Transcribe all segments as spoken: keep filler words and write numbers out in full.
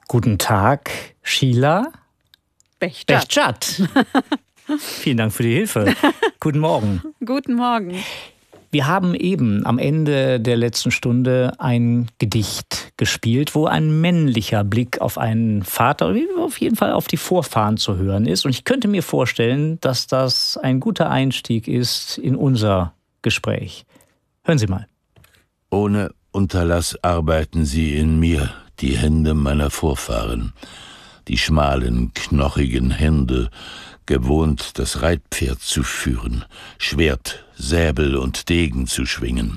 Guten Tag, Sheila Bechstadt. Bechstadt. Vielen Dank für die Hilfe. Guten Morgen. Guten Morgen. Wir haben eben am Ende der letzten Stunde ein Gedicht gespielt, wo ein männlicher Blick auf einen Vater, oder auf jeden Fall auf die Vorfahren zu hören ist. Und ich könnte mir vorstellen, dass das ein guter Einstieg ist in unser Gespräch. Hören Sie mal. Ohne Unterlass arbeiten sie in mir, die Hände meiner Vorfahren, die schmalen, knochigen Hände, gewohnt, das Reitpferd zu führen, Schwert, Säbel und Degen zu schwingen.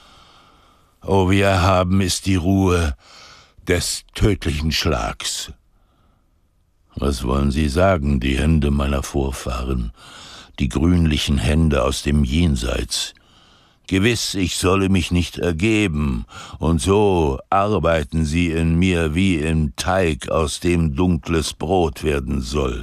O, wie erhaben ist die Ruhe des tödlichen Schlags. Was wollen Sie sagen, die Hände meiner Vorfahren, die grünlichen Hände aus dem Jenseits? Gewiss, ich solle mich nicht ergeben, und so arbeiten sie in mir wie im Teig, aus dem dunkles Brot werden soll.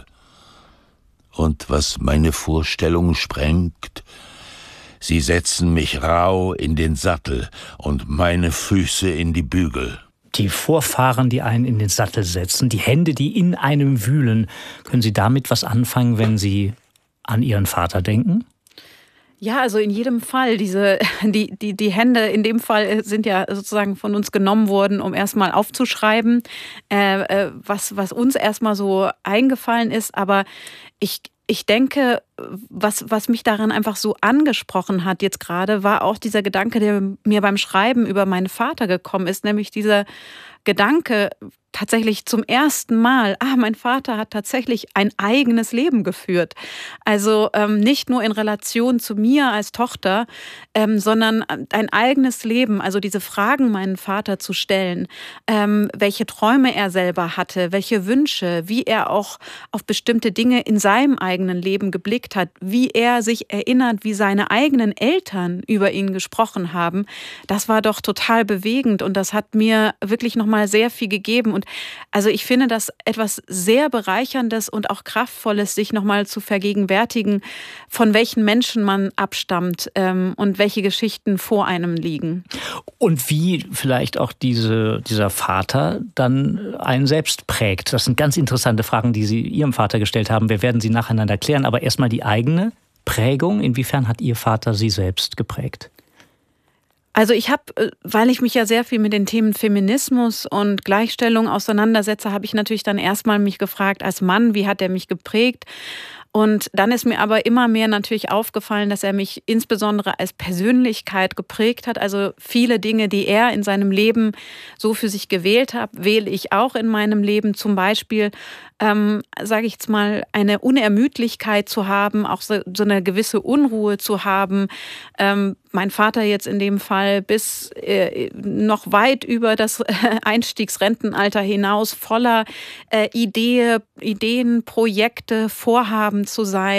Und was meine Vorstellung sprengt, sie setzen mich rau in den Sattel und meine Füße in die Bügel. Die Vorfahren, die einen in den Sattel setzen, die Hände, die in einem wühlen. Können Sie damit was anfangen, wenn Sie an Ihren Vater denken? Ja, also in jedem Fall, diese, die, die, die Hände in dem Fall sind ja sozusagen von uns genommen worden, um erstmal aufzuschreiben, äh, was, was uns erstmal so eingefallen ist. Aber ich, ich denke, was, was mich daran einfach so angesprochen hat jetzt gerade, war auch dieser Gedanke, der mir beim Schreiben über meinen Vater gekommen ist, nämlich dieser Gedanke, tatsächlich zum ersten Mal, ah, mein Vater hat tatsächlich ein eigenes Leben geführt. Also ähm, nicht nur in Relation zu mir als Tochter, ähm, sondern ein eigenes Leben, also diese Fragen meinen Vater zu stellen, ähm, welche Träume er selber hatte, welche Wünsche, wie er auch auf bestimmte Dinge in seinem eigenen Leben geblickt hat, wie er sich erinnert, wie seine eigenen Eltern über ihn gesprochen haben. Das war doch total bewegend und das hat mir wirklich nochmal sehr viel gegeben. Und also ich finde das etwas sehr Bereicherndes und auch Kraftvolles, sich nochmal zu vergegenwärtigen, von welchen Menschen man abstammt ähm, und welche Geschichten vor einem liegen. Und wie vielleicht auch diese, dieser Vater dann einen selbst prägt. Das sind ganz interessante Fragen, die Sie Ihrem Vater gestellt haben. Wir werden sie nacheinander klären, aber erstmal die eigene Prägung. Inwiefern hat Ihr Vater Sie selbst geprägt? Also ich habe, weil ich mich ja sehr viel mit den Themen Feminismus und Gleichstellung auseinandersetze, habe ich natürlich dann erstmal mich gefragt, als Mann, wie hat er mich geprägt? Und dann ist mir aber immer mehr natürlich aufgefallen, dass er mich insbesondere als Persönlichkeit geprägt hat. Also viele Dinge, die er in seinem Leben so für sich gewählt hat, wähle ich auch in meinem Leben. Zum Beispiel, ähm, sage ich jetzt mal, eine Unermüdlichkeit zu haben, auch so, so eine gewisse Unruhe zu haben. Ähm, mein Vater jetzt in dem Fall bis äh, noch weit über das äh, Einstiegsrentenalter hinaus voller äh, Idee, Ideen, Projekte, Vorhaben zu sein.